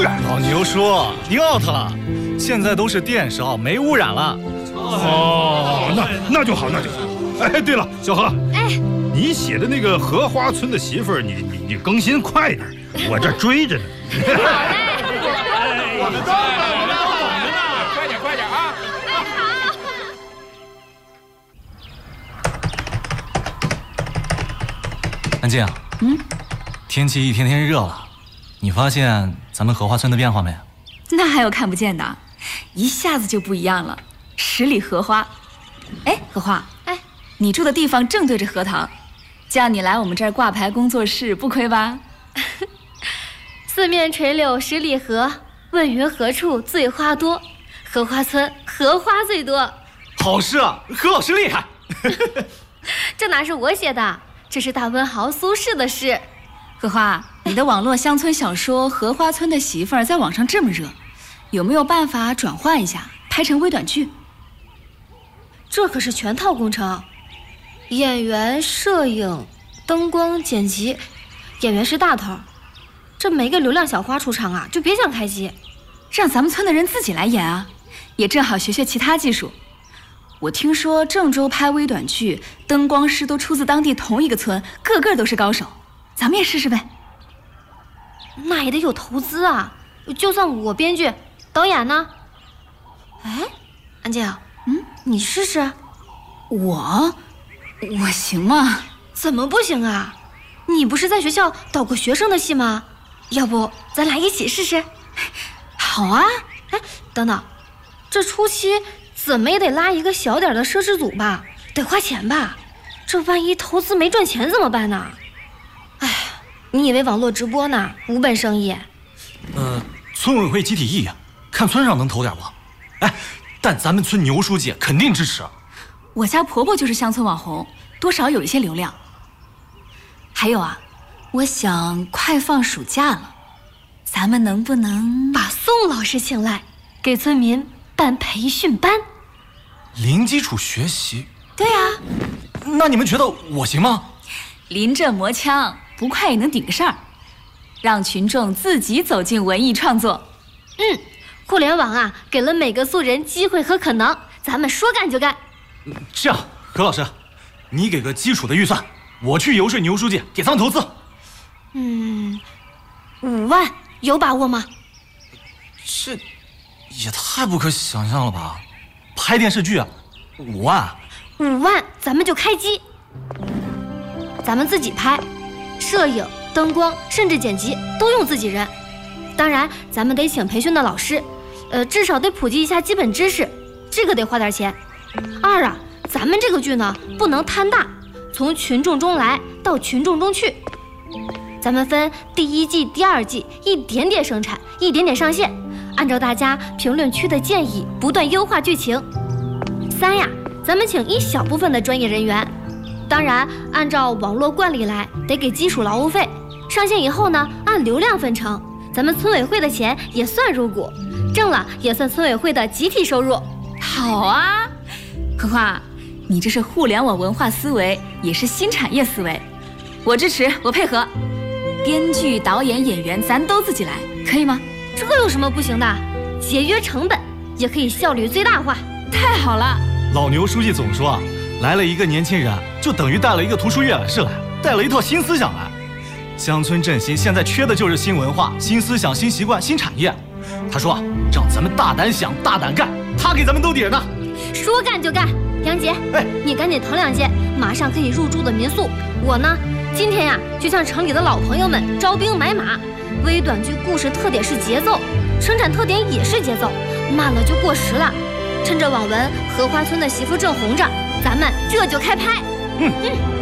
污染。 老牛叔，你 out 了，现在都是电烧，没污染了。 那就好，那就好。哎，对了，小何，你写的那个荷花村的媳妇儿，你更新快点，我这追着呢。 我们都等着呢，快点啊！ 安静，天气一天天热了，你发现咱们荷花村的变化没？ 那还有看不见的，一下子就不一样了，十里荷花。哎，荷花，你住的地方正对着荷塘，叫你来我们这儿挂牌工作室不亏吧？ 四面垂柳十里荷，问云何处醉花多？荷花村荷花最多。 好诗啊，何老师厉害！ 这哪是我写的，这是大文豪苏轼的诗。 荷花，你的网络乡村小说《荷花村的媳妇儿》在网上这么热，有没有办法转换一下，拍成微短剧？ 这可是全套工程，演员、摄影、灯光、剪辑，演员是大头。这没个流量小花出场啊，就别想开机。 让咱们村的人自己来演啊，也正好学学其他技术。我听说郑州拍微短剧，灯光师都出自当地同一个村，个个都是高手。咱们也试试呗。 那也得有投资啊，就算我编剧，导演呢？哎，安静，你试试。 我行吗？ 怎么不行啊？你不是在学校导过学生的戏吗？要不咱俩一起试试？ 好啊。 哎，等等，这初期怎么也得拉一个小点的摄制组吧，得花钱吧？这万一投资没赚钱怎么办呢？哎，你以为网络直播呢？无本生意。 村委会集体议呀，看村上能投点不？哎，但咱们村牛书记肯定支持。 我家婆婆就是乡村网红，多少有一些流量。还有啊，我想快放暑假了，咱们能不能把宋老师请来，给村民办培训班？ 零基础学习？ 对啊。 那你们觉得我行吗？ 临阵磨枪，不快也能顶个事儿，让群众自己走进文艺创作。 互联网啊，给了每个素人机会和可能，咱们说干就干。 这样，何老师，你给个基础的预算，我去游说牛书记给咱们投资。 5万，有把握吗？ 这也太不可想象了吧！拍电视剧啊，5万 ？5万，咱们就开机。咱们自己拍，摄影、灯光，甚至剪辑都用自己人。当然，咱们得请培训的老师，至少得普及一下基本知识，这个得花点钱。2啊，咱们这个剧呢，不能贪大，从群众中来到群众中去。咱们分第1季、第2季，一点点生产，一点点上线，按照大家评论区的建议，不断优化剧情。3呀，咱们请一小部分的专业人员，当然按照网络惯例来，得给基础劳务费。上线以后呢，按流量分成，咱们村委会的钱也算入股，挣了也算村委会的集体收入。 好啊，荷花，你这是互联网文化思维，也是新产业思维，我支持，我配合。编剧、导演、演员咱都自己来，可以吗？ 这有什么不行的？节约成本，也可以效率最大化。 太好了！ 老牛书记总说啊，来了一个年轻人，就等于带了一个图书阅览室来，带了一套新思想来。乡村振兴现在缺的就是新文化、新思想、新习惯、新产业。他说让咱们大胆想、大胆干，他给咱们兜底呢。 说干就干。杨杰，你赶紧腾2间马上可以入住的民宿。我呢，今天呀，就向城里的老朋友们招兵买马。微短剧故事特点是节奏，生产特点也是节奏，慢了就过时了。趁着网文荷花村的媳妇正红着，咱们这就开拍。